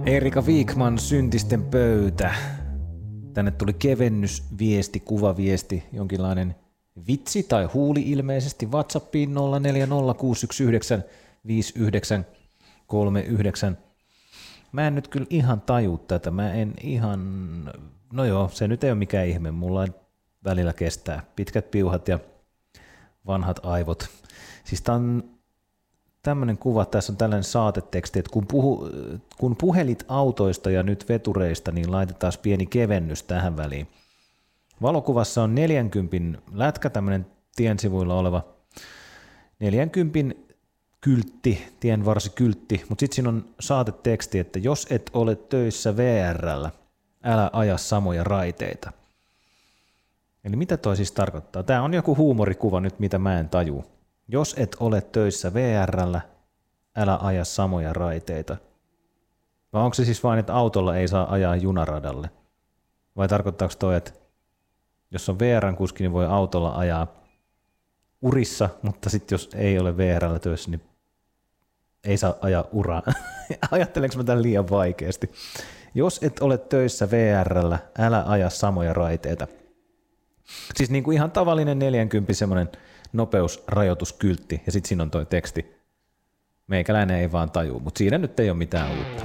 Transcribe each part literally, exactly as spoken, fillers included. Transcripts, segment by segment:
Erika Wikman, Syntisten pöytä. Tänne tuli kevennysviesti, kuvaviesti, jonkinlainen vitsi tai huuli ilmeisesti WhatsAppiin nolla neljä nolla kuusi yksi yhdeksän viisi yhdeksän kolme yhdeksän. Mä en nyt kyllä ihan taju tätä, mä en ihan, no joo, se nyt ei ole mikään ihme, mulla välillä kestää pitkät piuhat ja vanhat aivot. Siis tää on tämmöinen kuva, tässä on tällainen saateteksti, että kun, puhu, kun puhelit autoista ja nyt vetureista, niin laitetaan pieni kevennys tähän väliin. Valokuvassa on neljänkympin lätkä, tämmöinen tien sivuilla oleva neljänkympin kyltti, tienvarsikyltti, mutta sitten siinä on saateteksti, että jos et ole töissä V R:llä, älä aja samoja raiteita. Eli mitä toi siis tarkoittaa? Tämä on joku huumorikuva nyt, mitä mä en taju. Jos et ole töissä V R:llä, älä aja samoja raiteita. Vai onko se siis vain, että autolla ei saa ajaa junaradalle? Vai tarkoittaako toi, että jos on V R:n kuski, niin voi autolla ajaa urissa, mutta sitten jos ei ole V R:llä töissä, niin ei saa ajaa uraa. Ajattelenko mä tämän liian vaikeasti? Jos et ole töissä V R:llä, älä aja samoja raiteita. Siis niin kuin ihan tavallinen neljänkymppi semmoinen nopeusrajoituskyltti, ja sitten siinä on toi teksti. Meikäläinen ei vaan tajuu, mutta siinä nyt ei ole mitään uutta.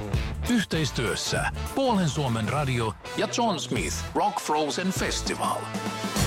Yhteistyössä Puolen Suomen radio ja John Smith Rock Frozen Festival.